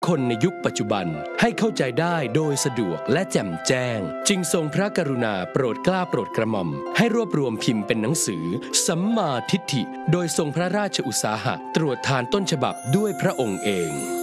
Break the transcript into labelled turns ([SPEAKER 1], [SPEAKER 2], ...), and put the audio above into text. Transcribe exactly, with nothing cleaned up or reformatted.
[SPEAKER 1] คนในยุคปัจจุบันให้เข้าใจได้โดยสะดวกและแจ่มแจ้งจึงทรงพระกรุณาโปรดเกล้าโปรดกระหม่อมให้รวบรวมพิมพ์เป็นหนังสือสัมมาทิฏฐิโดยทรงพระราชอุตสาหะตรวจทานต้นฉบับด้วยพระองค์เอง